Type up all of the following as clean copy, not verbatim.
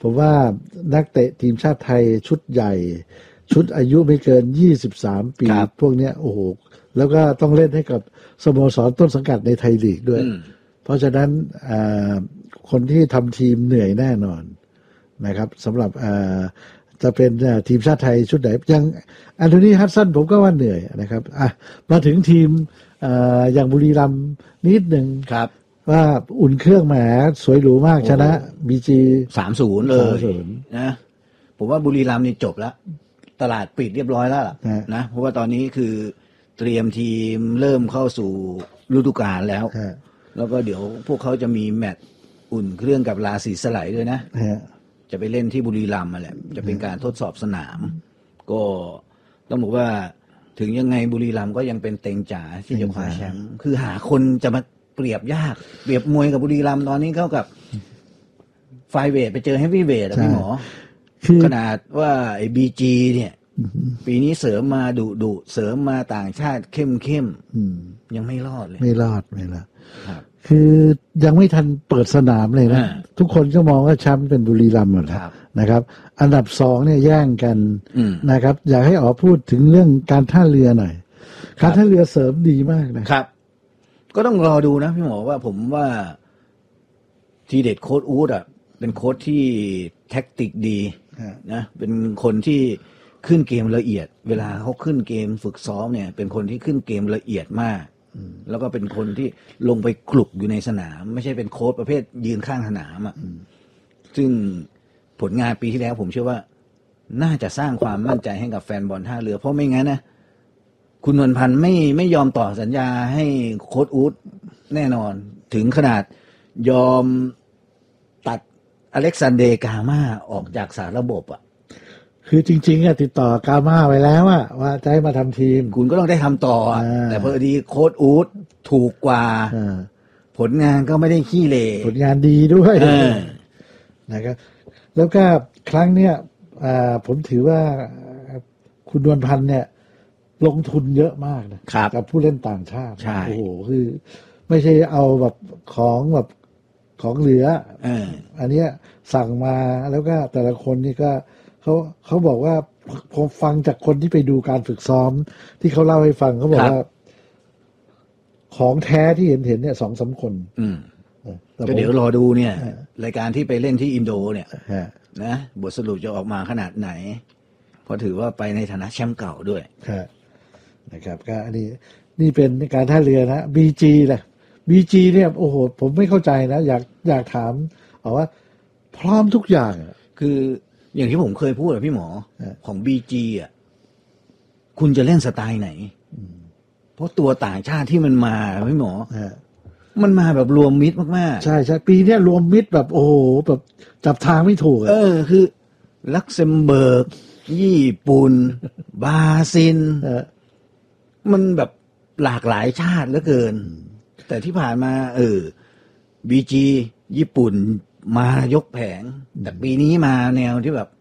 ผมว่านักเตะทีมชาติไทยชุดใหญ่ชุดอายุไม่เกิน23ปีพวกเนี้ยโอ้โหแล้วก็ต้องเล่นให้กับสโมสรต้นสังกัดในไทยลีกด้วยเพราะฉะนั้นคนที่ทำทีมเหนื่อยแน่นอนนะครับสำหรับจะเป็นทีมชาติไทยชุดไหนยังแอนโทนีฮัดสันผมก็ว่าเหนื่อยนะครับมาถึงทีมอย่างบุรีรัมย์นิดหนึ่งว่าอุ่นเครื่องแหมสวยหรูมากชนะบีจี 3-0เลยนะผมว่าบุรีรัมย์นี่จบแล้วตลาดปิดเรียบร้อยแล้วล่ะนะเพราะว่าตอนนี้คือเตรียมทีมเริ่มเข้าสู่ฤดูกาลแล้วแล้วก็เดี๋ยวพวกเขาจะมีแมตช์อุ่นเครื่องกับราศีสไลด้วยนะจะไปเล่นที่บุรีรัมย์มาแหละจะเป็นการทดสอบสนามก็ต้องบอกว่าถึงยังไงบุรีรัมย์ก็ยังเป็นเต็งจ๋าที่จะคว้าแชมป์คือหาคนจะมาเปรียบยากเปรียบมวยกับบุรีรัมย์ตอนนี้เข้ากับไฟเวทไปเจอเฮฟวี่เวทพี่หมอขนาดว่าไอ้บีจีเนี่ยปีนี้เสริมมาดุเสริมมาต่างชาติเข้มยังไม่รอดเลยไม่รอดคือยังไม่ทันเปิดสนามเลยนะทุกคนก็มองว่าแชมป์เป็นบุรีรัมย์หมดแล้วนะครับอันดับ2เนี่ยแย่งกันนะครับอยากให้อ๋อพูดถึงเรื่องการท่าเรือหน่อยการท่าเรือเสริมดีมากนะครับก็ต้องรอดูนะพี่หมอว่าผมว่าทีเด็ดโค้ชอู๊ดเป็นโค้ชที่แท็กติกดีนะเป็นคนที่ขึ้นเกมละเอียดเวลาเขาขึ้นเกมฝึกซ้อมเนี่ยเป็นคนที่ขึ้นเกมละเอียดมากแล้วก็เป็นคนที่ลงไปคลุกอยู่ในสนามไม่ใช่เป็นโค้ชประเภทยืนข้างสนามซึ่งผลงานปีที่แล้วผมเชื่อว่าน่าจะสร้างความมั่นใจให้กับแฟนบอลท่าเรือเพราะไม่งั้นนะคุณนวลพันธ์ไม่ยอมต่อสัญญาให้โค้ชอู๊ดแน่นอนถึงขนาดยอมตัดอเล็กซานเดร์กาม่าออกจากสารระบบคือจริงๆติดต่อกาม่าไว้แล้วว่าจะให้มาทำทีมคุณก็ต้องได้ทำต่อแต่พอดีโค้ชอู๊ดถูกกว่าผลงานก็ไม่ได้ขี้เหร่ผลงานดีด้วยนะครับแล้วก็ครั้งเนี้ยผมถือว่าคุณนวลพันธ์เนี่ยลงทุนเยอะมากนะกับผู้เล่นต่างชาติโอ้โหคือไม่ใช่เอาแบบของเหลืออันเนี้ยสั่งมาแล้วก็แต่ละคนนี่ก็เขาบอกว่าผมฟังจากคนที่ไปดูการฝึกซ้อมที่เขาเล่าให้ฟังเขาบอกว่าของแท้ที่เห็นเนี่ย2-3 คนก็เดี๋ยวรอดูเนี่ยรายการที่ไปเล่นที่อินโดเนี่ยนะบทสรุปจะออกมาขนาดไหนเพราะถือว่าไปในฐานะแชมป์เก่าด้วยนะครับก็อันนี้นี่เป็นการท่าเรือนะบีจีแหละบีจีเนี่ยโอ้โหผมไม่เข้าใจนะอยากถามว่าพร้อมทุกอย่างคืออย่างที่ผมเคยพูดกับพี่หมอของบีจีคุณจะเล่นสไตล์ไหนเพราะตัวต่างชาติที่มันมาพี่หมอมันมาแบบรวมมิตรมากๆใช่ปีนี้รวมมิตรแบบโอ้โหแบบจับทางไม่ถูกคือลักเซมเบิร์กญี่ปุ่นบราซิลมันแบบหลากหลายชาติเหลือเกินแต่ที่ผ่านมาบีจีญี่ปุ่นมายกแผงแต่ปีนี้มาแนวที่แบบ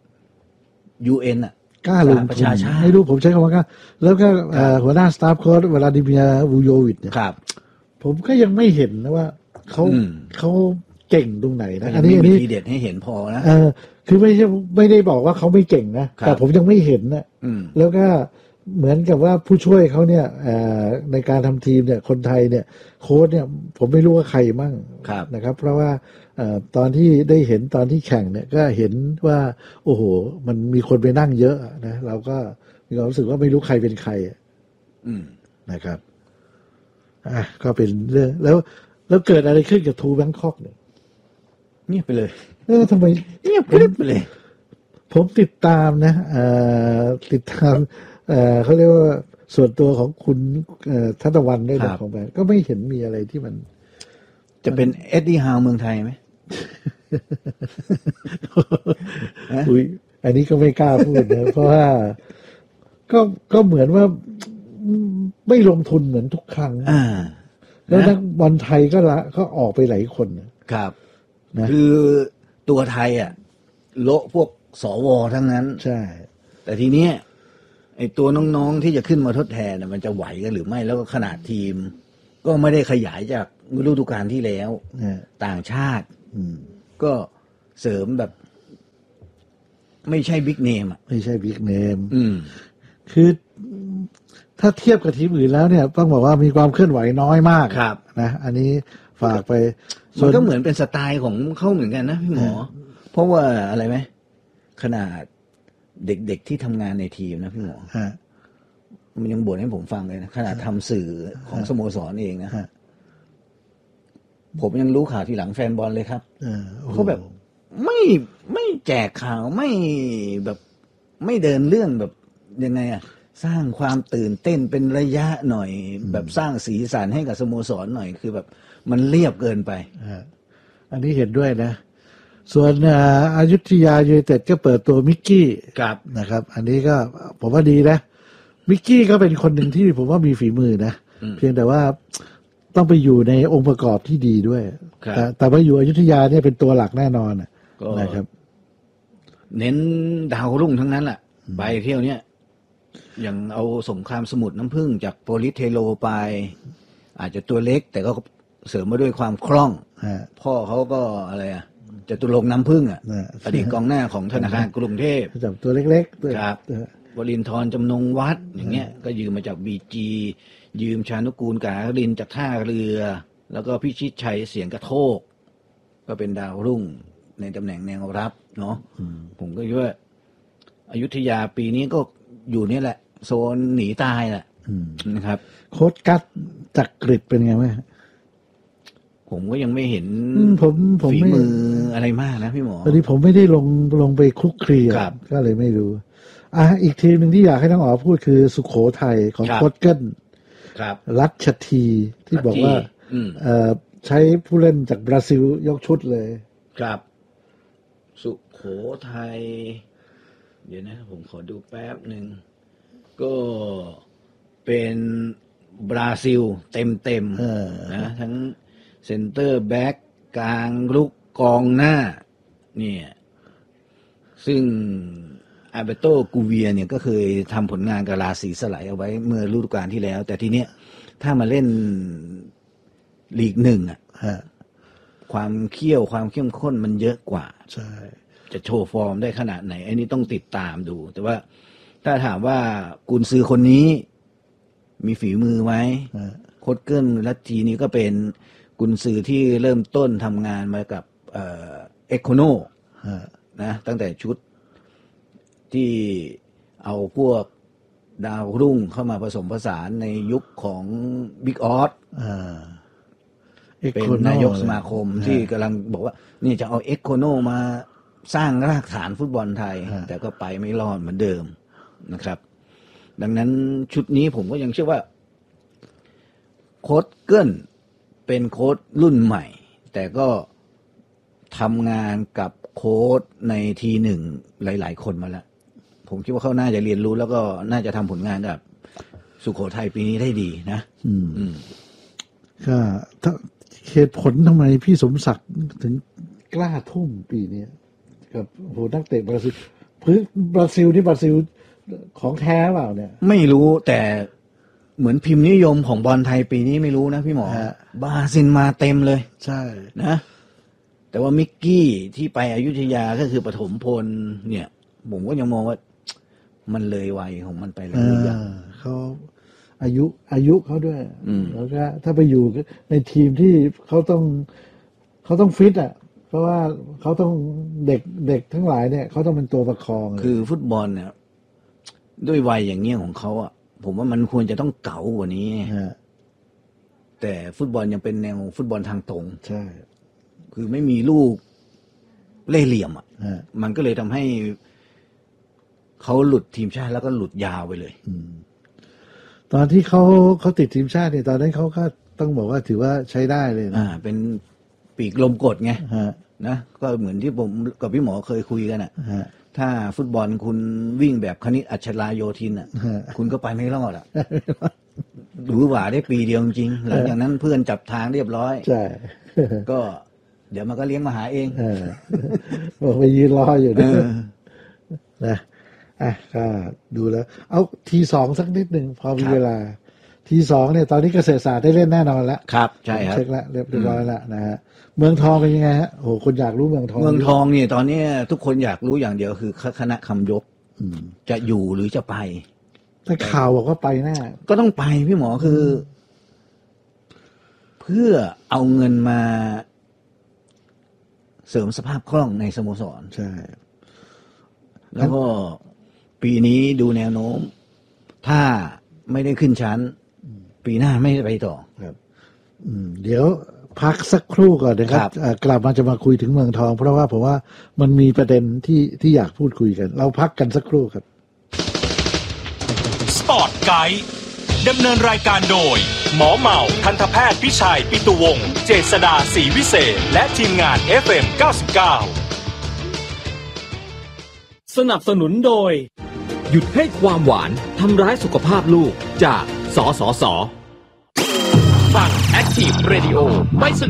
UN กล้าลงทุนไม่รู้ผมใช้คำว่ากล้าแล้วก็หัวหน้าสตาฟโค้ชวลาดิเมียร์วูโยวิชเนี่ยผมก็ยังไม่เห็นนะว่าเขาเก่งตรงไหนนะอันนี้มีทีเด็ดให้เห็นพอนะคือไม่ได้บอกว่าเขาไม่เก่งนะแต่ผมยังไม่เห็นนะแล้วก็เหมือนกับว่าผู้ช่วยเขาเนี่ยในการทำทีมเนี่ยคนไทยเนี่ยโค้ชเนี่ยผมไม่รู้ว่าใครมั่งนะครับเพราะว่าตอนที่ได้เห็นตอนที่แข่งเนี่ยก็เห็นว่าโอ้โหมันมีคนไปนั่งเยอะนะเราก็มีความรู้สึกว่าไม่รู้ใครเป็นใครนะครับก็เป็นเรื่องแล้วเกิดอะไรขึ้นกับทูแบงคอกเนี่ยเงียบไปเลยทำไมเงียบไปเลยผมติดตามนะติดตามเขาเรียกว่าส่วนตัวของคุณทัตวันด้วยของแบบก็ไม่เห็นมีอะไรที่มันจะเป็นเอ็ดดี้ฮาวเมืองไทยไหมอุ้ยอันนี้ก็ไม่กล้าพูดนะเพราะว่าก็เหมือนว่าไม่ลงทุนเหมือนทุกครั้งแล้วนักบอลไทยก็ออกไปหลายคนครับนะคือตัวไทยโละพวกสวทั้งนั้นใช่แต่ทีเนี้ยไอ้ตัวน้องๆที่จะขึ้นมาทดแทนมันจะไหวกันหรือไม่แล้วก็ขนาดทีมก็ไม่ได้ขยายจากฤดูกาลที่แล้วต่างชาติก็เสริมแบบไม่ใช่บิ๊กเนมอ่ะไม่ใช่บิ๊กเนมคือถ้าเทียบกับทีมอื่นแล้วเนี่ยต้องบอกว่ามีความเคลื่อนไหวน้อยมากนะอันนี้ฝากไปมันก็เหมือนเป็นสไตล์ของเขาเหมือนกันนะพี่หมอเพราะว่าอะไรไหมขนาดเด็กๆที่ทำงานในทีมนะพี่หมอมันยังบ่นให้ผมฟังเลยนะขนาดทำสื่อของสโมสรเองนะผมยังรู้ข่าวทีหลังแฟนบอลเลยครับเขาแบบไม่แจกข่าวไม่แบบไม่เดินเรื่องแบบยังไงอะสร้างความตื่นเต้นเป็นระยะหน่อยแบบสร้างสีสันให้กับสโมสรหน่อยคือแบบมันเรียบเกินไปอันนี้เห็นด้วยนะส่วนอยุธยายูไนเต็ดก็เปิดตัวมิกกี้นะครับอันนี้ก็ผมว่าดีนะมิกกี้ก็เป็นคนหนึ่งที่ผมว่ามีฝีมือนะเพียงแต่ว่าต้องไปอยู่ในองค์ประกอบที่ดีด้วยแต่ว่าอยู่อยุธยาเนี่ยเป็นตัวหลักแน่นอนนะครับเน้นดาวรุ่งทั้งนั้นแหละไปเที่ยวเนี้ยอย่างเอาสงครามสมุทรน้ำผึ้งจากโปลิสเทโลไปอาจจะตัวเล็กแต่ก็เสริมมาด้วยความคล่องพ่อเขาก็อะไรอ่ะจตุรงค์น้ำผึ้งอ่ะอดีตกองหน้าของธนาคารกรุงเทพจับตัวเล็กๆด้วยครับวรินทร์จำนงวัดอย่างเงี้ยก็ยืมมาจากบีจียืมชานุกูลกาลินจากท่าเรือแล้วก็พิชิตชัยเสียงกระโทกก็เป็นดาวรุ่งในตำแหน่งแนวรับเนาะผมก็คิดว่าอยุธยาปีนี้ก็อยู่นี่แหละโซนหนีตายแหละนะครับโค้ชกัดจักริดเป็นไงไหมผมก็ยังไม่เห็นผมฝีมืออะไรมากนะพี่หมอตอนนี้ผมไม่ได้ลงไปคลุกคลีก็เลยไม่รู้อีกทีมหนึ่งที่อยากให้น้องอ๋อพูดคือสุโขทัยของโค้ชเกิลรัชทีที่บอกว่าใช้ผู้เล่นจากบราซิลยกชุดเลยครับสุโขทัยเดี๋ยวนะผมขอดูแป๊บหนึ่งก็เป็นบราซิลเต็มนะทั้งเซนเตอร์แบ็กกลางลุกกองหน้าเนี่ยซึ่งอาเบโตกูเวียเนี่ยก็เคยทำผลงานกับราศีสไลเอาไว้เมื่อฤดูกาลที่แล้วแต่ทีเนี้ยถ้ามาเล่นลีกหนึ่งอ่ะความเข้มข้นมันเยอะกว่าใช่จะโชว์ฟอร์มได้ขนาดไหนอันนี้ต้องติดตามดูแต่ว่าถ้าถามว่ากุนซือคนนี้มีฝีมือไหมโค้ชเกิ้ลลัทธีนี้ก็เป็นกุนซือที่เริ่มต้นทำงานมากับเอ็กโคโนนะตั้งแต่ชุดที่เอาพวกดาวรุ่งเข้ามาผสมผสานในยุคของบิ๊กออสเป็นนายกสมาคมที่กำลังบอกว่านี่จะเอาเอ็กโคโนมาสร้างรากฐานฟุตบอลไทยแต่ก็ไปไม่รอดเหมือนเดิมนะครับดังนั้นชุดนี้ผมก็ยังเชื่อว่าโค้ชเกิ้ลเป็นโค้ชรุ่นใหม่แต่ก็ทำงานกับโค้ชในทีหนึ่งหลายๆคนมาแล้วผมคิดว่าเขาน่าจะเรียนรู้แล้วก็น่าจะทำผลงานกับสุโขทัยปีนี้ได้ดีนะก็เหตุผลทำไมพี่สมศักดิ์ถึงกล้าทุ่มปีนี้กับโหนักเตะบราซิลบราซิลนี่บราซิลของแท้เปล่าเนี่ยไม่รู้แต่เหมือนพิมพ์นิยมของบอลไทยปีนี้ไม่รู้นะพี่หมอบราซิลมาเต็มเลยใช่นะแต่ว่ามิกกี้ที่ไปอยุธยาก็คือปฐมพลเนี่ยผมก็ยังมองว่ามันเลยวัยของมันไปแล้วเขาอายุเขาด้วยแล้วก็ถ้าไปอยู่ในทีมที่เขาต้องฟิตอ่ะเพราะว่าเขาต้องเด็กทั้งหลายเนี่ยเขาต้องเป็นตัวประคองคือฟุตบอลเนี่ยด้วยวัยอย่างเงี้ยของเขาอ่ะผมว่ามันควรจะต้องเก๋ากว่านี้แต่ฟุตบอลยังเป็นแนวฟุตบอลทางตรงใช่คือไม่มีลูกเล่ห์เหลี่ยมอ่ะมันก็เลยทำให้เขาหลุดทีมชาติแล้วก็หลุดยาวไปเลยตอนที่เขาติดทีมชาติเนี่ยตอนนั้นเขาก็ต้องบอกว่าถือว่าใช้ได้เลยนะเป็นปีกลมกดไงนะก็เหมือนที่ผมกับพี่หมอเคยคุยกันอ่ะถ้าฟุตบอลคุณวิ่งแบบคณิตอัจฉราโยธินอ่ะคุณก็ไปไม่รอดอ่ะหรือหว่าได้ปีเดียวจริงหลังจากนั้นเพื่อนจับทางเรียบร้อยใช่ก็เดี๋ยวมันก็เลี้ยงมาหาเองไปยืนรออยู่นะก็ดูแล้วเอาทีสองสักนิดหนึ่งพอมีเวลาทีสองเนี่ยตอนนี้เกษตรศาสตร์ได้เล่นแน่นอนแล้วครับใช่ครับเช็คแล้วเรียบร้อยแล้วนะฮะเมืองทองเป็นยังไงฮะโอ้โหคนอยากรู้เมืองทองเนี่ยตอนนี้ทุกคนอยากรู้อย่างเดียวคือคณะคำยกจะอยู่หรือจะไปแต่ข่าวบอกว่าไปแน่ก็ต้องไปพี่หมอคือ เพื่อเอาเงินมาเสริมสภาพคล่องในสโมสรใช่แล้วก็ปีนี้ดูแนวโน้มถ้าไม่ได้ขึ้นชั้นปีหน้าไม่ได้ไปต่อครับเดี๋ยวพักสักครู่ก่อนนะครับกลับมาจะมาคุยถึงเมืองทองเพราะว่าผมว่ามันมีประเด็นที่อยากพูดคุยกันเราพักกันสักครู่ครับสปอร์ตไกด์ดำเนินรายการโดยหมอเหมาทันตแพทย์พิชัยปิตุวงศ์เจษฎาศรีวิเศษและทีมงาน FM 99 สนับสนุนโดยหยุดให้ความหวานทำร้ายสุขภาพลูกจากสสส. ฟัง Active Radio ไม่สนุก